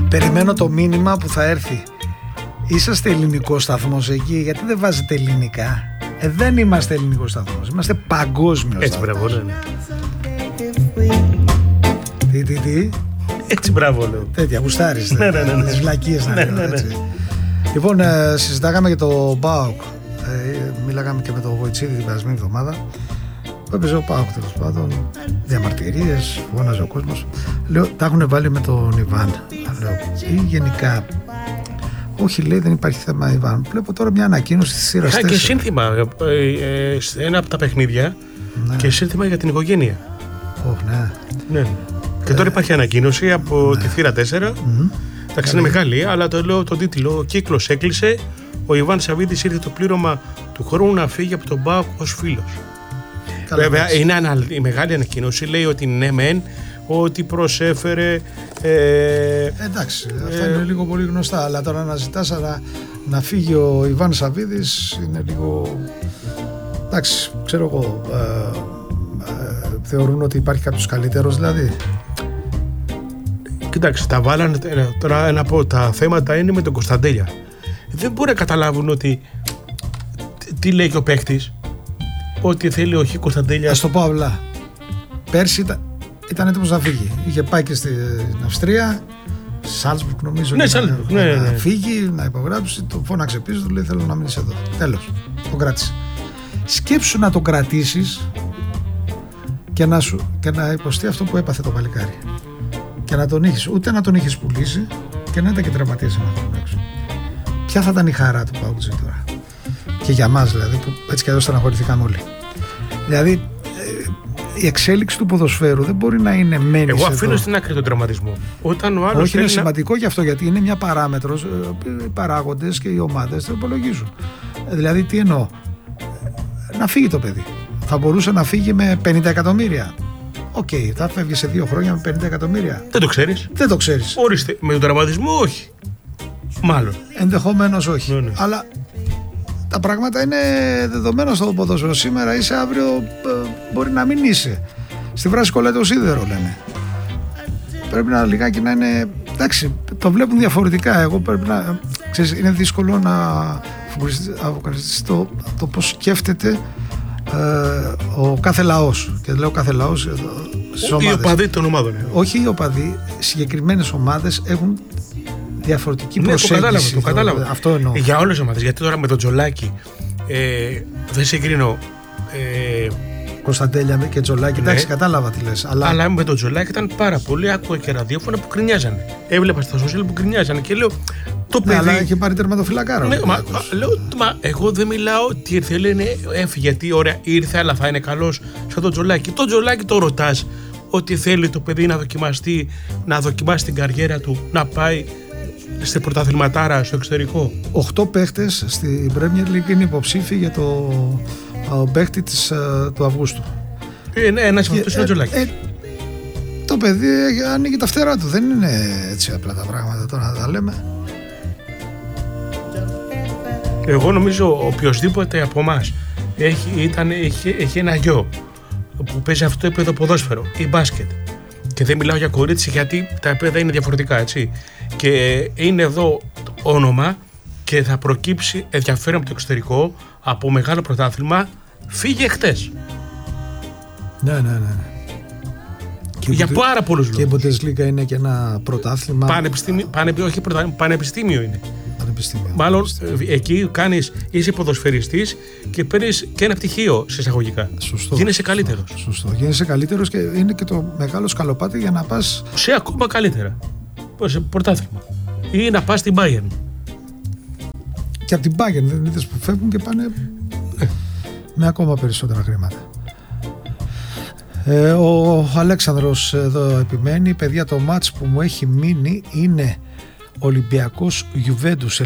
Περιμένω το μήνυμα που θα έρθει. Είσαστε ελληνικός σταθμός εκεί, γιατί δεν βάζετε ελληνικά? Δεν είμαστε ελληνικός σταθμός, είμαστε παγκόσμιος. Έτσι, μπράβο, ναι. Τι. Έτσι, μπράβο, λέω. Τέτοια, γουστάρεις. Ναι. Τις βλακίες να λέω, έτσι. Λοιπόν, συζητάγαμε για το ΠΑΟΚ. Μιλάγαμε και με τον Βοητσίδη την περασμένη εβδομάδα. Που έπαιζε ο ΠΑΟΚ, τέλος πάντων. Διαμαρτυρίες, φώναζε ο κόσμος. Λέω, τα έχουν βάλει με τον Ιβάν. Λέω, ή γενικά. Όχι, λέει, δεν υπάρχει θέμα Ιβάν. Βλέπω τώρα μια ανακοίνωση της σειράς 4. Είχα και σύνθημα ένα από τα παιχνίδια, ναι. Και σύνθημα για την οικογένεια. Ναι. Και τώρα υπάρχει ανακοίνωση από τη θύρα 4. Εντάξει, είναι μεγάλη, αλλά το λέω τον τίτλο. Ο κύκλος έκλεισε. Ο Ιβάν Σαββίδης ήρθε το πλήρωμα του χρόνου να φύγει από τον ΠΑΟΚ ως φίλος. Βέβαια, είναι η μεγάλη ανακοίνωση. Λέει ότι ναι, μεν, ότι προσέφερε. Εντάξει, αυτά είναι λίγο πολύ γνωστά. Αλλά τώρα να ζητάς να φύγει ο Ιβάν Σαββίδης είναι λίγο. Εντάξει, ξέρω εγώ. Θεωρούν ότι υπάρχει κάποιος καλύτερος, δηλαδή. Κοιτάξτε, τα βάλανε τώρα να πω. Τα θέματα είναι με τον Κωνσταντέλια. Δεν μπορεί να καταλάβουν ότι. Τι λέει και ο παίκτης. Ότι θέλει ο Κωνσταντέλια. Ας το πω απλά. Πέρσι ήταν έτοιμος να φύγει. Είχε πάει και στην Αυστρία, Σάλτσμπουργκ νομίζω. Ναι, Σάλτσμπουργκ. Να φύγει, να υπογράψει. Το φώναξε πίσω, του λέει: θέλω να μείνεις εδώ. Τέλος. Τον κράτησε. Σκέψου να τον κρατήσεις και να υποστεί αυτό που έπαθε το παλικάρι. Και να τον είχες, ούτε να τον είχες πουλήσει και να ήταν και τραυματίας ένα χρόνο έξω. Ποια θα ήταν η χαρά του ΠΑΟΚ τώρα? Και για μας δηλαδή, που έτσι κι αλλιώς στεναχωρηθήκαμε όλοι. Δηλαδή, η εξέλιξη του ποδοσφαίρου δεν μπορεί να είναι μένεις. Εγώ αφήνω στην άκρη τον τραυματισμό. Όταν ο άλλος. Όχι, είναι σημαντικό γι' αυτό, γιατί είναι μια παράμετρος. Οι παράγοντες και οι ομάδες το υπολογίζουν. Δηλαδή, τι εννοώ? Να φύγει το παιδί. Θα μπορούσε να φύγει με 50 εκατομμύρια. Οκ, θα φεύγει σε 2 χρόνια με 50 εκατομμύρια. Δεν το ξέρεις. Δεν το ξέρεις. Ορίστε, με τον τραυματισμό όχι. Μάλλον. Ενδεχομένως όχι. Ναι. Αλλά τα πράγματα είναι δεδομένα στο ποδόσφαιρο. Σήμερα είσαι, αύριο μπορεί να μην είσαι. Στη βράση κολλάει το σίδερο, λένε. Πρέπει να λιγάκι να είναι. Εντάξει, το βλέπουν διαφορετικά. Εγώ πρέπει να. Ξέρεις, είναι δύσκολο να αποκαλυφθεί το πώς σκέφτεται ο κάθε λαός. Και λέω κάθε λαός στις ομάδες. Οι οπαδοί των ομάδων. Όχι οι οπαδοί, συγκεκριμένες ομάδες έχουν διαφορετική προσέγγιση. Το κατάλαβα. Αυτό εννοώ. Για όλες τις ομάδες. Γιατί τώρα με τον Τζολάκη δεν συγκρίνω. Κωνσταντέλια και Τζολάκη, εντάξει, κατάλαβα τι λες. Αλλά με τον Τζολάκη ήταν πάρα πολύ. Άκουγα και ραδιόφωνα που κρινιάζανε. Έβλεπα στα social που κρινιάζανε και λέω. Το παιδί. Αλλά είχε πάρει τερματοφυλακάρο. Ναι, εγώ δεν μιλάω τι ήρθε. Λένε έφυγε γιατί ωραία ήρθε, αλλά θα είναι καλός σαν τον Τζολάκη. Το Τζολάκη το ρωτάς ότι θέλει το παιδί να δοκιμάσει την καριέρα του, να πάει στην πρωταθληματάρα στο εξωτερικό. 8 παίχτες στην Premier League είναι υποψήφοι για το παίχτη του Αυγούστου. Ναι, ένας από αυτούς είναι ο Τζολάκης. Το παιδί ανοίγει τα φτερά του. Δεν είναι έτσι απλά τα πράγματα τώρα να τα λέμε. Εγώ νομίζω οποιοσδήποτε από εμάς έχει ένα γιο που παίζει αυτό το επίπεδο ποδόσφαιρο ή μπάσκετ. Και δεν μιλάω για κορίτσι γιατί τα επίπεδα είναι διαφορετικά, έτσι. Και είναι εδώ όνομα και θα προκύψει ενδιαφέρον από το εξωτερικό, από μεγάλο πρωτάθλημα, φύγε χτες. Ναι. Για πάρα πολλούς λόγους. Και η Bundesliga είναι και ένα πρωτάθλημα. Πανεπιστήμιο είναι. Μάλλον εκεί είσαι ποδοσφαιριστής και παίρνεις και ένα πτυχίο σε εισαγωγικά. Σωστό. Γίνεσαι καλύτερος. Σωστό. Γίνεσαι καλύτερος και είναι και το μεγάλο σκαλοπάτι για να πας σε ακόμα καλύτερα. Σε πρωτάθλημα. Ή να πας στην Bayern. Και από την Bayern δεν είδες που φεύγουν και πάνε με ακόμα περισσότερα χρήματα. Ο Αλέξανδρος εδώ επιμένει, παιδιά, το μάτς που μου έχει μείνει είναι Ολυμπιακός Γιουβέντους.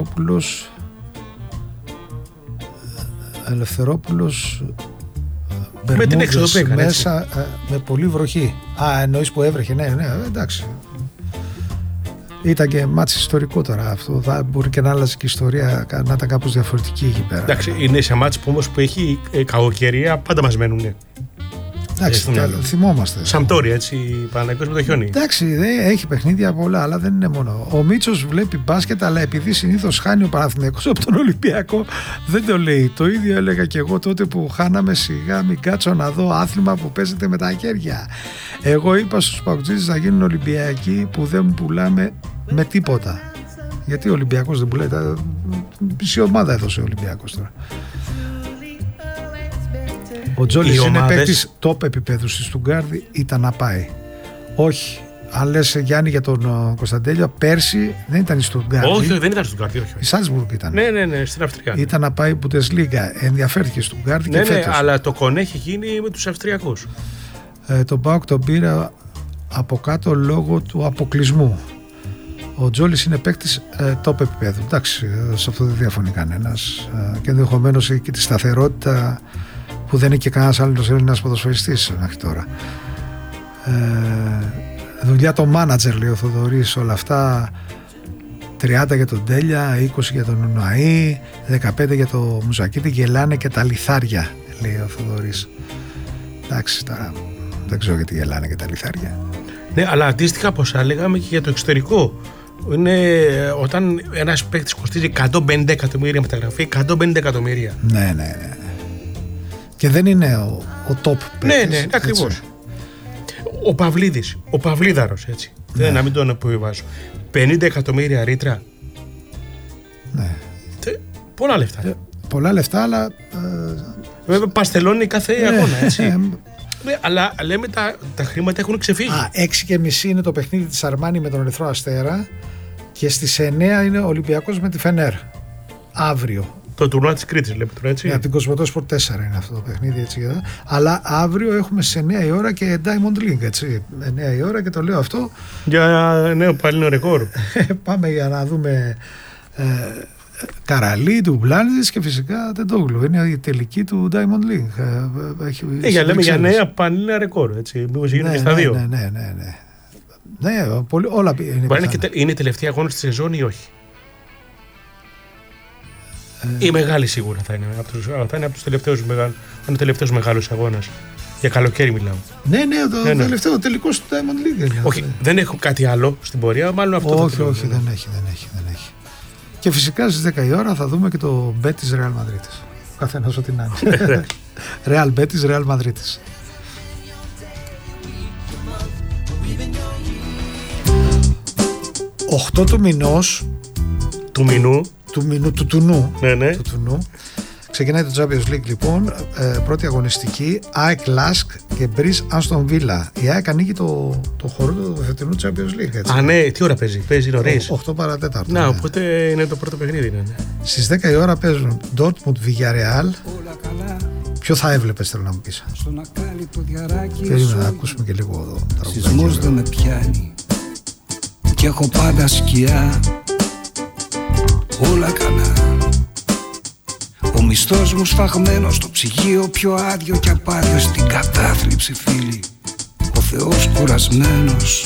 Ελευθερόπουλος με την έξοδο που έκανε μέσα με πολύ βροχή. Εννοείς που έβρεχε? Ναι, εντάξει. Ήταν και μάτς ιστορικό τώρα αυτό. Θα μπορεί και να άλλαζε και η ιστορία, να ήταν κάπως διαφορετική εκεί πέρα. Εντάξει, είναι σε μάτς που όμως που έχει κακοκαιρία πάντα μας μένουν. Εντάξει, θυμόμαστε. Σαμπτόρια, έτσι, Παναθηναϊκός με το χιόνι. Εντάξει, έχει παιχνίδια πολλά, αλλά δεν είναι μόνο. Ο Μίτσος βλέπει μπάσκετ, αλλά επειδή συνήθως χάνει ο Παναθηναϊκός από τον Ολυμπιακό, δεν το λέει. Το ίδιο έλεγα και εγώ τότε που χάναμε. Σιγά μην κάτσω να δω άθλημα που παίζεται με τα χέρια. Εγώ είπα στους παγκοτζίδες να γίνουν Ολυμπιακοί που δεν πουλάμε με τίποτα. Γιατί ο Ολυμπιακός δεν πουλάει. Μισή ομάδα έδωσε ο Ολυμπιακός τώρα. Ο Τζόλης είναι παίκτης top επίπεδου στη Στουτγκάρδη, ήταν να πάει. Όχι. Αν λες Γιάννη για τον Κωνσταντέλιο, πέρσι δεν ήταν η Στουτγκάρδη. Όχι, δεν ήταν η Στουτγκάρδη. Η Σάλτσμπουργκ ήταν. Ναι, στην Αυστρία. Ήταν να πάει Bundesliga. Ενδιαφέρθηκε η Στουτγκάρδη και φέτος. Ναι, αλλά το κονέ έχει γίνει με τους Αυστριακούς. Τον ΠΑΟΚ τον πήρα από κάτω λόγω του αποκλεισμού. Ο Τζόλης είναι παίκτης top επίπεδου. Εντάξει, σε αυτό δεν διαφωνεί κανένας. Και ενδεχομένως έχει και τη σταθερότητα που δεν είναι και κανένας άλλος Έλληνας ποδοσφαιριστής μέχρι τώρα. Δουλειά το μάνατζερ, λέει ο Θοδωρής, όλα αυτά. 30 για τον Τέλια, 20 για τον Ουnaí, 15 για το Μουζακίτη. Γελάνε και τα λιθάρια, λέει ο Θοδωρής. Εντάξει, τώρα δεν ξέρω γιατί γελάνε και τα λιθάρια. Ναι, αλλά αντίστοιχα ποσά λέγαμε και για το εξωτερικό. Είναι όταν ένας παίκτης κοστίζει 150 εκατομμύρια μεταγραφή, 150 εκατομμύρια. Ναι. Και δεν είναι ο top παίκτης. Ναι, ακριβώς. Ο Παυλίδης, ο Παυλίδαρος, έτσι. Ναι. Να μην τον επιβάζω. 50 εκατομμύρια ρήτρα. Ναι. Πολλά λεφτά. Πολλά λεφτά, αλλά. Βέβαια, παστελώνει κάθε αγώνα, έτσι. Ναι, αλλά λέμε τα χρήματα έχουν ξεφύγει. 6:30 είναι το παιχνίδι της Αρμάνι με τον Ερυθρό Αστέρα και στις 9 είναι ο Ολυμπιακός με τη Φενέρ. Αύριο. Το τουρνουά της Κρήτης, λέμε τώρα, έτσι. Από την Κοσμοτέ Σπορτ 4 είναι αυτό το παιχνίδι, έτσι. Αλλά αύριο έχουμε σε 9 η ώρα και Diamond League, έτσι. 9 η ώρα και το λέω αυτό. Για νέο παλινό ρεκόρ. Πάμε για να δούμε Καραλί του Μπλάνιδης και φυσικά Τεντόγλου. Είναι η τελική του Diamond League. Λέμε για νέα πανελλήνια ρεκόρ, έτσι. Μήπως γίνει και στα δύο. Ναι, όλα είναι η τελευταία αγώνα στη σεζόν ή όχι? Η μεγάλη σίγουρα θα είναι. Θα είναι από τους τελευταίους μεγάλους αγώνας. Για καλοκαίρι μιλάω. Ναι, το τελευταίο τελικός του Diamond League. Όχι, δεν έχω κάτι άλλο στην πορεία, μάλλον αυτό. Όχι, δεν έχει. Και φυσικά στις 10 η ώρα θα δούμε και το bet της Real Madrid. Ο καθένας ό,τι να είναι. Real bet της Real Madrid. «8 του μηνός». Του μηνού. Του τουνού. Ναι. Του τουνού. Ξεκινάει το Champions League λοιπόν, πρώτη αγωνιστική, ΑΕΚ Lask και Breeze Aston Villa. Η ΑΕΚ ανοίγει το χώρο του φετινού Champions League. Έτσι. Ναι, τι ώρα παίζει? Παίζει νωρίς. 8 παρατέταρτο. Να, οπότε είναι το πρώτο παιχνίδι. Ναι. Στις 10 η ώρα παίζουν Dortmund Villarreal. Ποιο θα έβλεπες, θέλω να μου πεις? Θέλουμε να ακούσουμε και λίγο εδώ. Σεισμός δεν με πιάνει και έχω πάντα σκιά. Όλα καλά. Ο μισθός μου σφαγμένος στο ψυγείο, πιο άδειο και απάδειο στην κατάθλιψη, φίλοι. Ο Θεός κουρασμένος